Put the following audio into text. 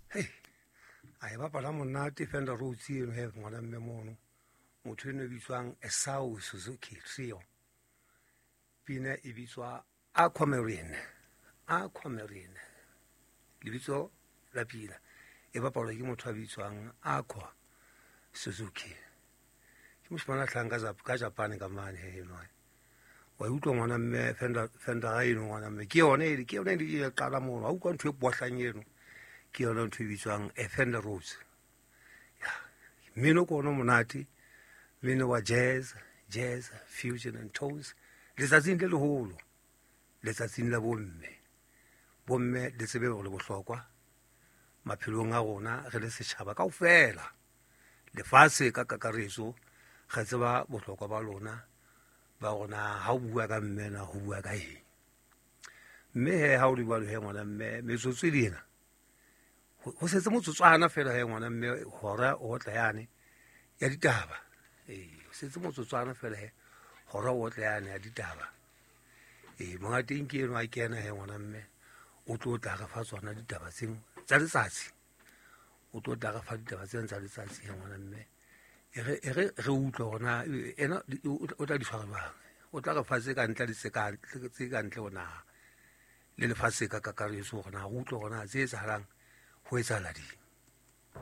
Hey, a e bapala monate Fender Rhodes eno he ngwana mme mono motho eno e bitswang Esau Suzuki Trio. Pina e bitswa Aquamarine lebitso la pina e bapalwa ke motho a bitswang Aqua Suzuki. Ke moshimane a tlhang ka Japan ka mane he eno wa utlwa ngwana mme Fender eno ngwana mme ke yone e qala mono ha utlwa ntho e bohlang eno ke yona ntho e bitswang Fender Rhodes. Mmino ko ono monate, mmino wa jazz, fusion and tones. Letsatsing le leholo, letsatsing la bomme le tsebe go le bohlokwa maphelong a rona re le setšhaba kaofela lefatshe ka kakaretso ga tseba bohlokwa ba lona ba gona ha o bua ka mmena go bua ka eng. Mme he ha o di bua le he ngwana mme metsotso e dina go setse motsotswana fela he ngwana mme hora o tla yane ya ditaba go setse motsotswana fela he hora o tla yane ya ditaba monga teng ke eno a kena he ngwana mme o tlo tla ga fa tsona ditaba tseng tsa letsatsi o tlo tla ga fa ditaba tseng tsa letsatsi he ngwana mme re utlwa gona ena o tla di tshwarelwang o tla ga fa tse ka ntle tse ka ntle go naga le lefatshe ka kakaretso gona go utlwa gona tse etsahalang go etsagala ding.